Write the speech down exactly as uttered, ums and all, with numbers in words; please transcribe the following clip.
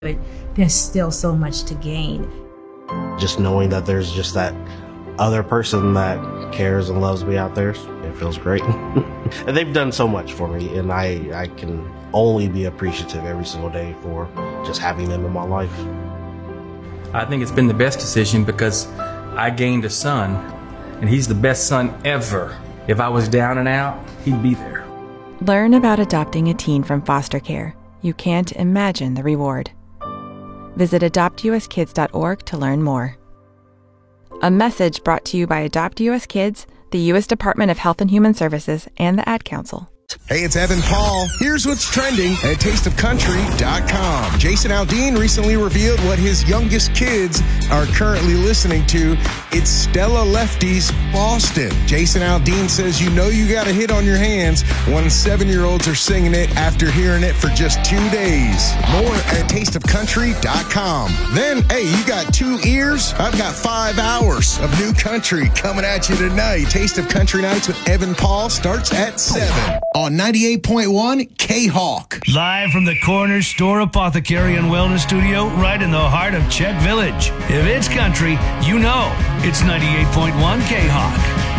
but there's still so much to gain. Just knowing that there's just that other person that cares and loves me out there, it feels great. And they've done so much for me, and I, I can only be appreciative every single day for just having them in my life. I think it's been the best decision because I gained a son, and he's the best son ever. If I was down and out, he'd be there. Learn about adopting a teen from foster care. You can't imagine the reward. Visit adopt u s kids dot org to learn more. A message brought to you by Adopt U S Kids, the U S Department of Health and Human Services, and the Ad Council. Hey, it's Evan Paul. Here's what's trending at taste of country dot com. Jason Aldean recently revealed what his youngest kids are currently listening to. It's Stella Lefty's Boston. Jason Aldean says you know you got a hit on your hands when seven-year-olds are singing it after hearing it for just two days. More at taste of country dot com. Then, hey, you got two ears? I've got five hours of new country coming at you tonight. Taste of Country Nights with Evan Paul starts at seven. On ninety-eight point one K-Hawk. Live from the Corner Store Apothecary and Wellness Studio right in the heart of Czech Village. If it's country, you know it's ninety-eight point one K-Hawk.